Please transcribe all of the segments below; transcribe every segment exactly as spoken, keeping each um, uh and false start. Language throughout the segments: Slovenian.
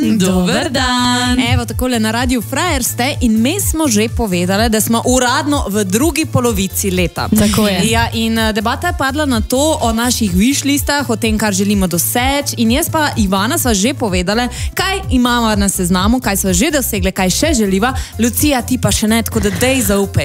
Dober dan. Evo, takole na Radiu Frajer ste in mi smo že povedali, da smo uradno v drugi polovici leta. Tako je. Ja, in debata je padla na to o naših wish listah, o tem, kar želimo doseči, in jaz pa Ivana sva že povedala, kaj imamo na seznamu, kaj sva že dosegli, kaj še želiva. Lucija, ti pa še ne, tako da dej zaupaj.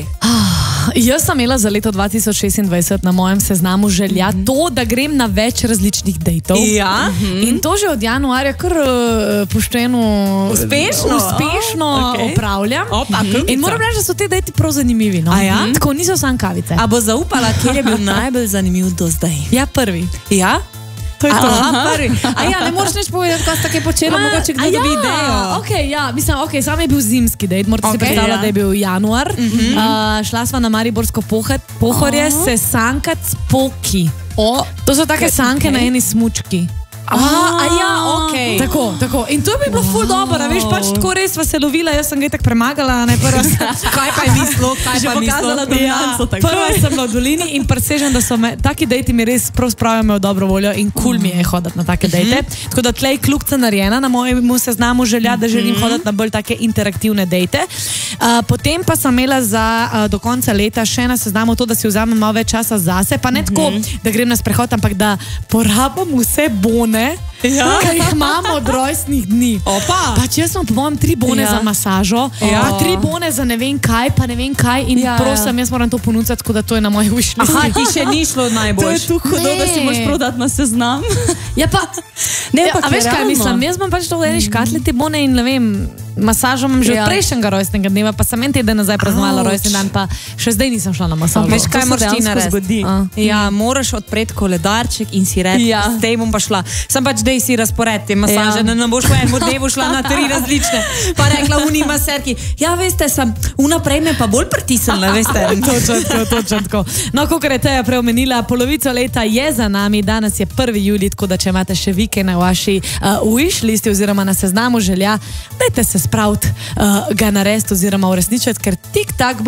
Jaz sem imela za leto dva tisoč šestindvajset na mojem seznamu želja mm -hmm. to, da grem na več različnih dejtov. Ja. Mm -hmm. In to že od januarja kar uh, pošteno uspešno, uspešno oh, okay. opravljam. Opa, mm -hmm. In moram reči, da so te dejti prav zanimivi. No? A ja? Mm -hmm. Tako niso sam kavice. A bo zaupala, kjer je bil najbolj zanimiv do zdaj? Ja, prvi. Ja? To je to. Aha, prvi. A ja, ne moreš nič povedati, ko sta kaj počela, mogoče kdo dobi idejo. Ok, ja, mislim, ok, sam je bil zimski dejt, morate si predstavljati, da je bil januar. Šla sva na Mariborsko Pohorje se sankat s poki. To so take sanke na eni smučki. Aha, a ja, ok. Tako, tako. In to bi bilo ful dobro, veš, pač tako res sva se lovila, jaz sem ga tako premagala, ne prva sem. Kaj pa je mislo, kaj pa je pokazala dominanco, tako. Prva sem bila v dolini in presežem, da so me, taki dejti mi res prav spravijo v dobro voljo in kul mi je hoditi na take dejte. Tako da tlej klukca narejena na mojemu seznamu želja, da želim hoditi na bolj take interaktivne dejte. Potem pa sem imela za do konca leta še na seznamu to, da si vzamem malo več časa zase, pa ne tako, da grem na sprehod, ampak da porabim vse bone, ja. Kaj jih imamo od rojstnih dni. Opa. Pač jaz sem povem tri bone ja. za masažo, ja. pa tri bone za ne vem kaj, pa ne vem kaj in ja, prosim, jaz moram to ponuditi, tako da to je na moji wish listi. Aha, ti še ni šlo najbolj. To je tu hudo, da si moraš prodati na seznam. Ja pa, ne, ja, pa a veš kaj mislim, jaz bom pač to v eni škatli te bone in ne vem, masažo imam že ja. od prejšnjega rojstnega dneva, pa sem en teden nazaj praznovala rojstni dan, pa še zdaj nisem šla na masažo. Veš kaj moraš ti narediti? Ja, moraš odpreti koledarček in si reči, ja. zdaj bom pa šla. Sem pač dej si razpored te masaže, ja. ne, ne boš v enem dnevu šla na tri različne. Pa rekla uni maserki, ja veste, sem unaprej me pa bolj pritisnila, veste. Točno tako, točno tako. No, kakor je Teja preomenila, polovico leta je za nami, danes je prvi julij, tako da če imate še vikend na vaši uh, wish listi oziroma na seznamu želja, dajte se spraviti uh, ga narediti oziroma uresničiti, ker tik tak